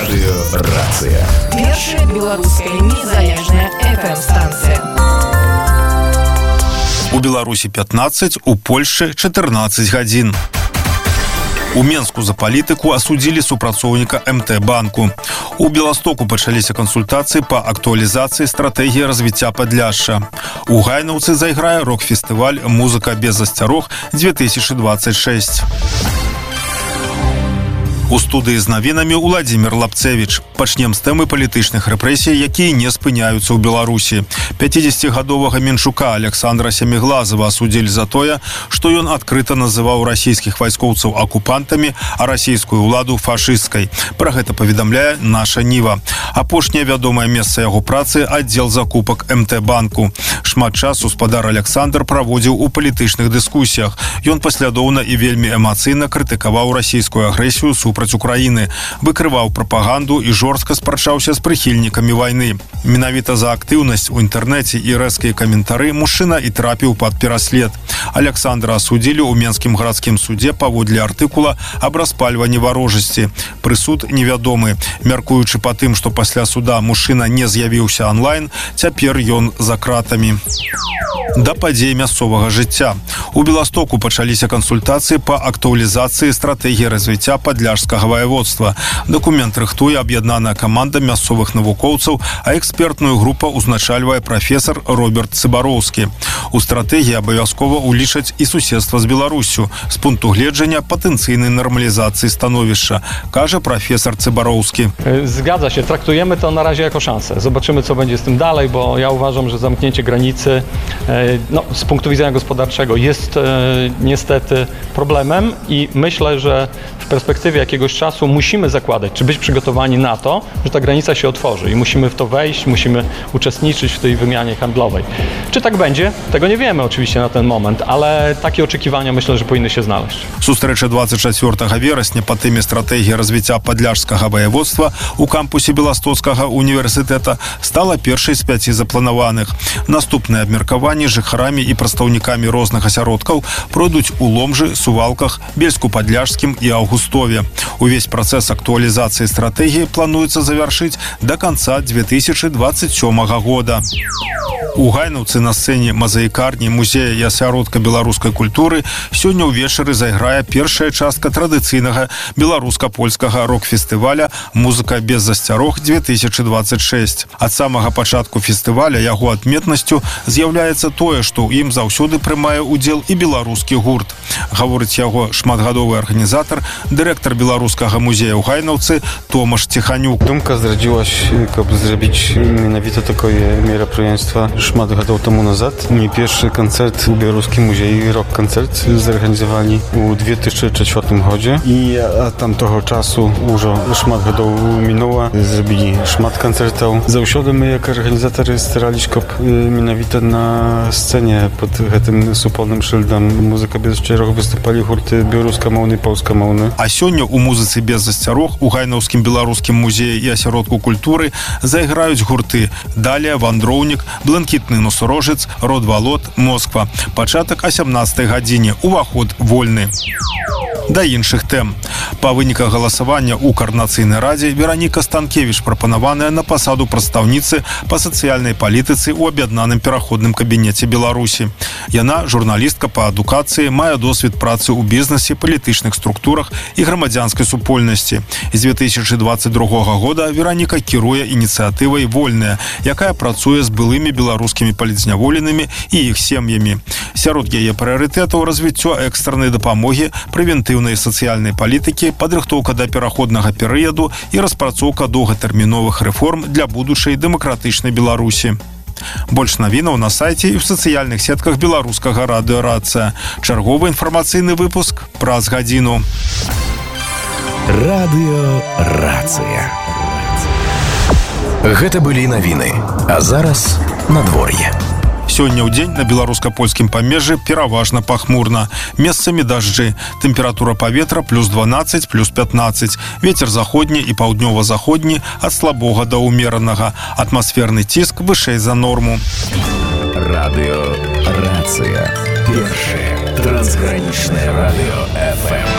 Радыёрацыя. Першая беларуская незалежная FM-станцыя. У Беларусі 15, у Польшчы 14 гадзін. У Менску за палітыку асудзілі супрацоўніка МТ-банку. У Беластоку пачаліся кансультацыі па актуалізацыі стратэгіі развіцця Падляшша. У Гайнаўцы зайграе рок-фестываль «Музыка без засцярог 2026». У студыі з навінамі Уладзімір Лапцевіч. Пачнем з тэмы палітычных рэпрэсій, якія не спыняюцца ў Беларусі. 50гадовага менчука Александра Сяміглазова асудзілі за тое, што ён адкрыта называў расійскіх вайскоўцаў акупантамі, а расійскую ўладу фашысцкай. Пра гэта паведамляе наша Ніва. Апошняе вядомае месца яго працы – аддзел закупак МТ-банку. Шмат часу спадар Александр праводзіў у палітычных дыскусіях. Ён паслядоўна і вельмі эмацыйна крытыкаваў расійскую агрэсію супраць Украіны, выкрываў прапаганду і жорстка спрачаўся з прыхільнікамі вайны. Менавіта за актыўнасць у інтэрнэце і рэзкія каментары мужчына і трапіў пад пераслед. Александра асудзілі ў Менскім гарадскім судзе паводле артыкула аб распальванні варожасці. Прысуд невядомы. Мяркуючы па тым, што пасля суда мужчына не з'явіўся онлайн, цяпер ён за кратамі. Да падзей мясцовага жыцця. У Беластоку пачаліся кансультацыі па актуалізацыі стратэгіі развіцця Падляшскага ваяводства. Дакумент рыхтуе аб'яднаная каманда мясцовых навукоўцаў, а экспертную групу узначальвае прафесар Роберт Цыбароўскі. У стратэгіі абавязкова улічаць і суседства з Беларуссю з пункту гледжання патэнцыйнай нармалізацыі становішча, каже profesor Cyborowski. Zgadza się, traktujemy to na razie jako szansę. Zobaczymy, co będzie z tym dalej, bo ja uważam, że zamknięcie granicy z punktu widzenia gospodarczego jest niestety problemem i myślę, że w perspektywie jakiegoś czasu musimy zakładać, czy być przygotowani na to, że ta granica się otworzy i musimy w to wejść, musimy uczestniczyć w tej wymianie handlowej. Czy tak będzie? Tego nie wiemy oczywiście na ten moment, ale takie oczekiwania myślę, że powinny się znaleźć. Сустрэча 24 верасня па тэме стратэгіі развіцця падляшскага ваяводства у кампусе Беластоцкага універсітэта стала першай з 5 запланаваных. Наступныя абмеркаванні жыхарамі і прадстаўнікамі розных асяродкаў пройдуць у Ломжы, Сувалках, Бельску-Падляшскім і Аўгустове. Увесь працэс актуалізацыі стратэгіі плануецца завяршыць да канца 2027 года. У Гайнаўцы на сцэне мазаікарні музея і асяродка беларускай культуры сёння ўвечары зайграе першая частка традыцыйнага беларуска-польскага рок-фестываля «Музыка без засцярог 2026». Ад самага пачатку фестываля яго адметнасцю з'яўляецца тое, што ў ім заўсёды прымае ўдзел і беларускі гурт. Гаворыць яго шматгадовы арганізатар, дырэктар беларускага музея ў Гайнаўцы Томаш Ціханюк. Думка зрадзілася, каб зрабіць менавіта такое мерапрыемства шмат гадоў таму назад. Не першы канцэрт у беларускім музеі, рок-канцэрт зарганізавалі у 2004 годзе. І ад тамтога часу ўжо шмат гадоў мінула. Зрабілі шмат канцэртаў. Заўсёды мы, як арганізатары, стараліся, каб менавіта на сцэне пад гэтым супольным шыльдам «Музыка без засцярог» выступалі гурты беларускамоўны і польскамоўны. А сёння у «Музыцы без засцярог» у Гайнаўскім беларускім музеі і асяродку культуры зайграюць гурты «Далія», «Вандроўнік», «Бланкітны носорожец», «Род-Валот», «Москва». Пачатак о 17 гадзіне. Уваход вольны. Да іншых тэм. Па выніках галасавання ў Каардынацыйнай радзе Вераніка Станкевіч прапанаваная на пасаду прадстаўніцы па сацыяльнай палітыцы ў аб'яднаным пераходным кабінеце Беларусі. Яна журналістка па адукацыі, мае досвед працы ў бізнесе, палітычных структурах і грамадзянскай супольнасці. З 2022 года Вераніка кіруе ініцыятывай «Вольная», якая працуе з былымі беларускімі палітзняволенымі і іх сем'ямі. Сярод яе прыярытэтаў развіццё экстраннай дапамогі, прэвентыўнай сацыяльнай палітыкі, падрыхтоўка да пераходнага перыяду і распрацоўка доўгатэрміновых рэформ для будучай дэмакратычнай Беларусі. Больш навінаў на сайце і ў сацыяльных сетках беларускага радыёрацыя. Чарговы інфармацыйны выпуск праз гадзіну. Радыёрацыя. Гэта былі навіны, а зараз надвор'е. Сёння ў дзень на беларуска-польскім памежжы пераважна пахмурна. Месцамі дажджы. Тэмпература паветра плюс 12, плюс 15. Вецер заходні і паўднёва-заходні ад слабога да ўмеранага. Атмасферны ціск вышэй за норму. Радыёрацыя. Першае трансгранічнае радыё FM.